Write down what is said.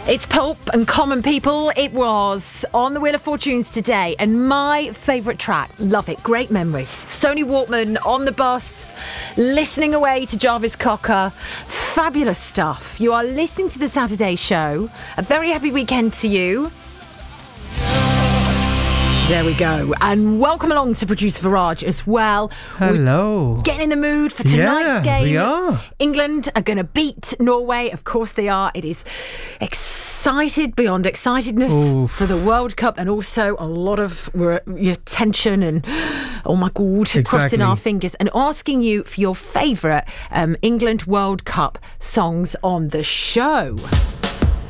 It's Pulp and Common People. It was on the Wheel of Fortunes today, and my favourite track, love it, great memories. Sony Walkman on the bus, listening away to Jarvis Cocker. Fabulous stuff. You are listening to The Saturday Show. A very happy weekend to you. There we go. And welcome along to producer Viraj as well. Hello. We're getting in the mood for tonight's game. We are. England are going to beat Norway. Of course they are. It is excited beyond excitedness for the World Cup, and also a lot of tension and, oh my God, crossing our fingers, and asking you for your favourite England World Cup songs on the show.